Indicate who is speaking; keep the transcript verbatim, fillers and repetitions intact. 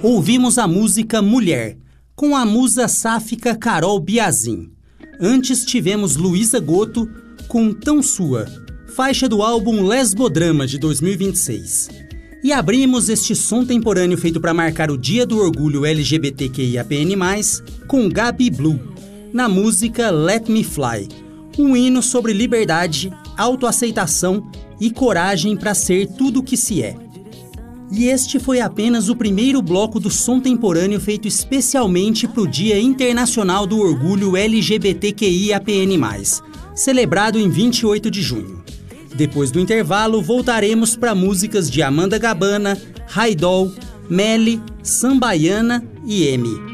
Speaker 1: Ouvimos a música Mulher, com a musa sáfica Carol Biazin. Antes tivemos Luísa Goto com Tão Sua, faixa do álbum Lesbodrama de dois mil e vinte e seis. E abrimos este som temporâneo feito para marcar o Dia do Orgulho L G B T Q I A P N mais, com Gabi Blue, na música Let Me Fly, um hino sobre liberdade, autoaceitação e coragem para ser tudo o que se é. E este foi apenas o primeiro bloco do som temporâneo feito especialmente para o Dia Internacional do Orgulho L G B T Q I A P N mais, celebrado em vinte e oito de junho. Depois do intervalo, voltaremos para músicas de Amanda Gabana, Raidol, Melly, Sambaiana e M.